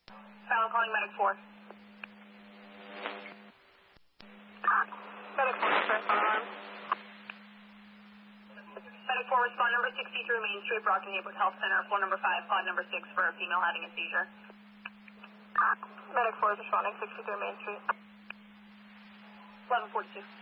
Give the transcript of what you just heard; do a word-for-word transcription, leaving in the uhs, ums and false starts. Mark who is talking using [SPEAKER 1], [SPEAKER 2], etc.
[SPEAKER 1] Silent calling medic four. Medic four, first alarm. Medic four, respond number sixty-three Main Street, Brockton Neighborhood Health Center, floor number five, pod number six for a female having a seizure. Medic four is responding, sixty-three Main Street. eleven forty-two.